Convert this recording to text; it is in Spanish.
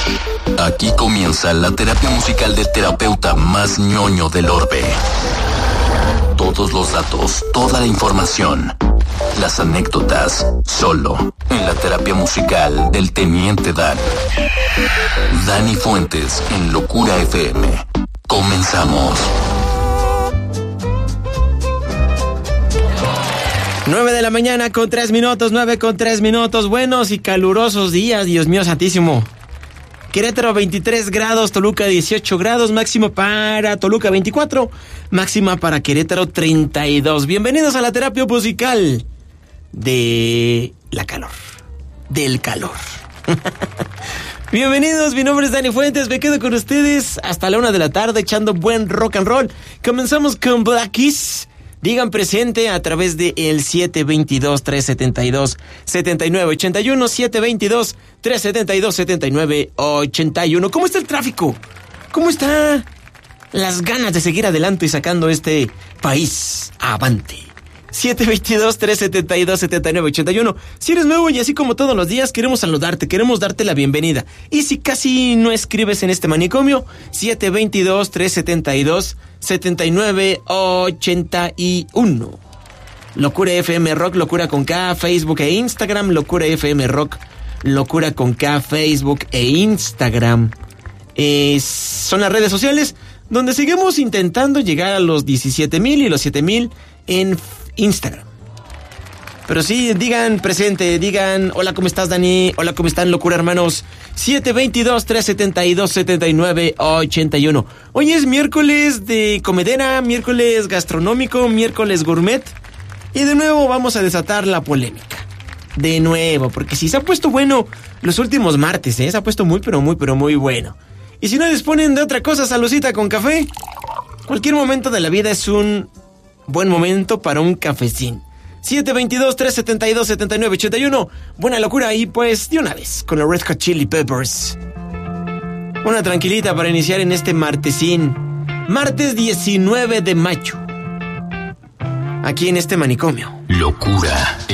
Aquí comienza la terapia musical del terapeuta más ñoño del orbe. Todos los datos, toda la información, las anécdotas, solo en la terapia musical del Teniente Dan. Dani Fuentes en Locura FM. Comenzamos. 9 de la mañana con 3 minutos, 9 con 3 minutos. Buenos y calurosos días, Dios mío santísimo. Querétaro 23 grados, Toluca 18 grados, máximo para Toluca 24, máxima para Querétaro 32. Bienvenidos a la terapia musical de la calor, del calor. Bienvenidos, mi nombre es Dani Fuentes, me quedo con ustedes hasta la 1 de la tarde echando buen rock and roll. Comenzamos con Black Keys. Digan presente a través de el 722-372-7981, 722-372-7981. ¿Cómo está el tráfico? ¿Cómo están las ganas de seguir adelante y sacando este país avante? 722-372-7981. Si eres nuevo y así como todos los días, queremos saludarte, queremos darte la bienvenida. Y si casi no escribes en este manicomio, 722-372-7981. Locura FM Rock, Locura con K, Facebook e Instagram. Locura FM Rock, Locura con K, Facebook e Instagram. Son las redes sociales donde seguimos intentando llegar a los 17,000 y los 7,000 en Instagram. Pero sí, digan presente, digan hola, ¿cómo estás, Dani? Hola, ¿cómo están, Locura hermanos? 722-372-7981. Hoy es miércoles de comedera, miércoles gastronómico, miércoles gourmet. Y de nuevo vamos a desatar la polémica. De nuevo, porque si se ha puesto bueno los últimos martes, se ha puesto muy bueno. Y si no disponen de otra cosa, salucita con café. Cualquier momento de la vida es un buen momento para un cafecín. 722-372-7981. Buena locura y pues de una vez con los Red Hot Chili Peppers. Una tranquilita para iniciar en este martesín. Martes 19 de mayo. Aquí en este manicomio. Locura.